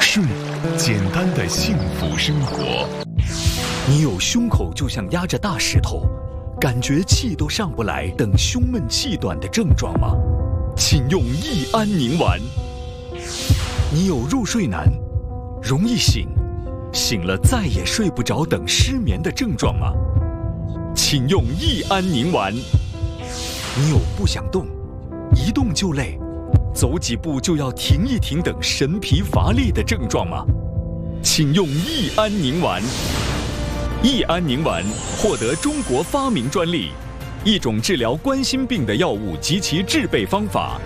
顺简单的幸福生活。 你有胸口就像压着大石头，感觉气都上不来等胸闷气短的症状吗？请用益安宁丸。你有入睡难、容易醒、醒了再也睡不着等失眠的症状吗？请用益安宁丸。你有不想动、一动就累、走几步就要停一停等神疲乏力的症状吗？请用益安宁丸。益安宁丸获得中国发明专利，一种治疗冠心病的药物及其制备方法。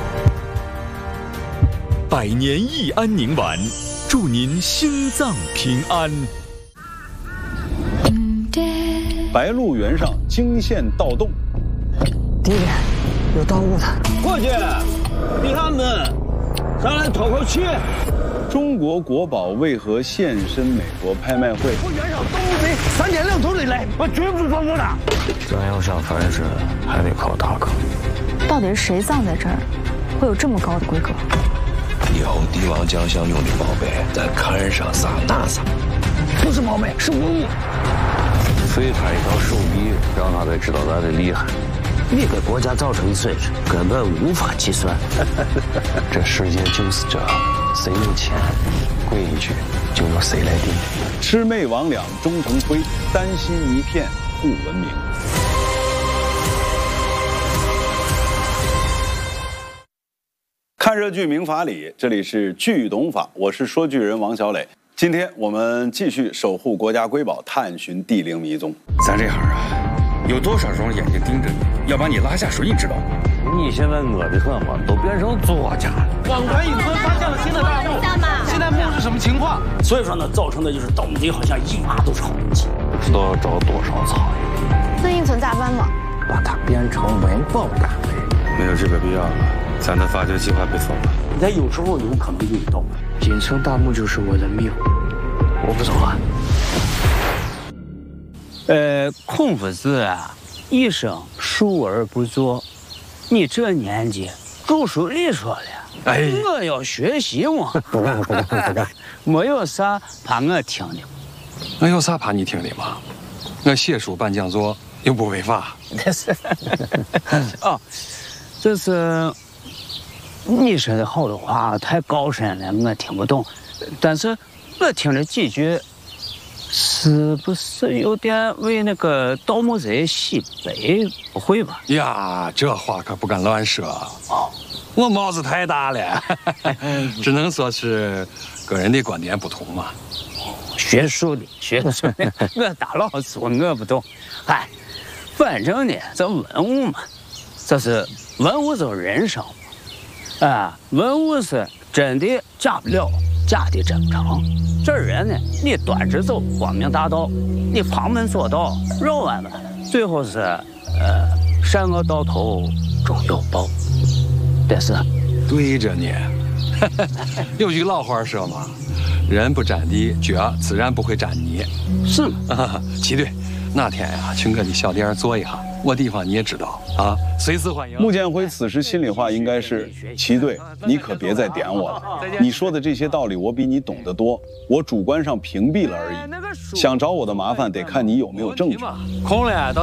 百年益安宁丸，祝您心脏平安。 白鹿原上惊现盗洞， 弟弟，有盗墓的， 伙计，闭上门，上来透口气。 中国国宝为何现身美国拍卖会？ 我原上盗墓贼3天2头的来，我绝不放过他。 咱要上凡是还得靠大哥。 到底是谁葬在这儿，会有这么高的规格？ 以后帝王将相用的宝贝，在龛上撒那撒。 不是宝贝，是文物。 废他一条手臂，让他才知道咱的厉害。你给国家造成的损失根本无法计算。这世界就是这，谁有钱，规矩就由谁来定。 魑魅魍魉终成灰，丹心一片护文明。看热剧明法理，这里是剧懂法，我是说剧人王小磊。今天我们继续守护国家瑰宝，探寻地灵迷踪。 咱这行啊，有多少双眼睛盯着你，要把你拉下水，你知道吗？ 你现在饿得很嘛，都变成作家了。 广川一村发现了新的大墓，现在墓是什么情况？ 所以说呢，造成的就是盗墓贼好像一挖都是好东西。 不知道要找多少苍蝇。 那应存咋办嘛？ 把它变成文保单位。 没有这个必要了，咱的发掘计划被封了。 但有时候有可能遇到。 京城大墓就是我的命，我不走了。 孔夫子啊，一生述而不作。你这年纪，著书立说了， 哎， 我要学习嘛。 不干， 没有啥怕我听的。 我有啥怕你听的吗？我写书办讲座又不违法。 哦，这是你说的好多话太高深了，我听不懂。但是我听了几句，是不是有点为那个盗墓贼洗白？不会吧？ 呀，这话可不敢乱说。哦，我帽子太大了，只能说是个人的观点不同嘛。 学术的，我大老粗，我不懂。哎，反正呢，这文物嘛，这是文物就是人生嘛。啊，文物是真的假不了，假的真不成。这人呢，你端着走光明大道，你旁门左道绕弯弯，最后是善恶到头终有报。但是， 对着呢。有句老话说嘛，人不沾地，脚自然不会沾泥。 是吗？ 齐队，哪天呀，去我的小店坐一下，我地方你也知道啊，随时欢迎。 穆建辉此时心里话应该是：齐队，你可别再点我了。你说的这些道理，我比你懂得多，我主观上屏蔽了而已。想找我的麻烦，得看你有没有证据。 空了。